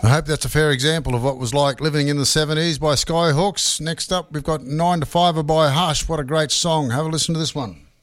I hope that's a fair example of what was like living in the 70s by Skyhawks. Next up, we've got 9 to 5 by Hush. What a great song. Have a listen to this one.